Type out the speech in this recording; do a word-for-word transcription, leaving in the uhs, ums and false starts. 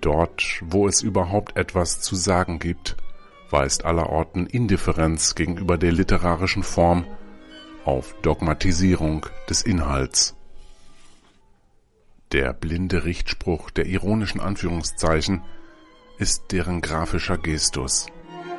Dort, wo es überhaupt etwas zu sagen gibt, weist allerorten Indifferenz gegenüber der literarischen Form auf Dogmatisierung des Inhalts. Der blinde Richtspruch der ironischen Anführungszeichen ist deren grafischer Gestus.